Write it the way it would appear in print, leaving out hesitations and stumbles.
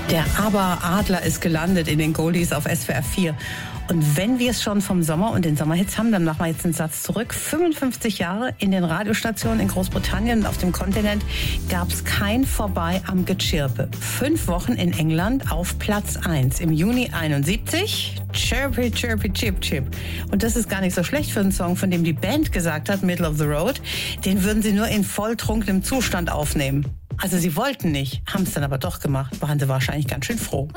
Der Aber-Adler ist gelandet in den Goldies auf SWR 4. Und wenn wir es schon vom Sommer und den Sommerhits haben, dann machen wir jetzt einen Satz zurück. 55 Jahre in den Radiostationen in Großbritannien und auf dem Kontinent gab es kein Vorbei am Gechirpe. 5 Wochen in England auf Platz 1 im Juni 71. Chirpy, chirpy, chip, chip. Und das ist gar nicht so schlecht für einen Song, von dem die Band gesagt hat, Middle of the Road, den würden sie nur in volltrunkenem Zustand aufnehmen. Also sie wollten nicht, haben es dann aber doch gemacht. Waren sie wahrscheinlich ganz schön froh.